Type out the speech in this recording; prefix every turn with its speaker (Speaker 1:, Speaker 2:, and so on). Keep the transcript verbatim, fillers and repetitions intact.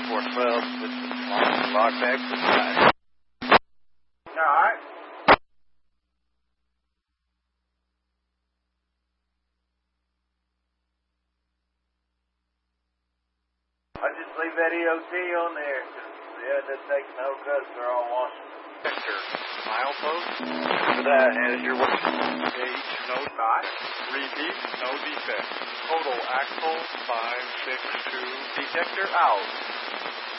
Speaker 1: four twelve with the log bag for five.
Speaker 2: All right. I just leave that E O T on there, because, yeah, it doesn't take no cuts, they're all washing.
Speaker 1: Vector, milepost. For that, as you're working. Gauge, no dot. Repeat, no defect. Total axle, five six two. Detector out.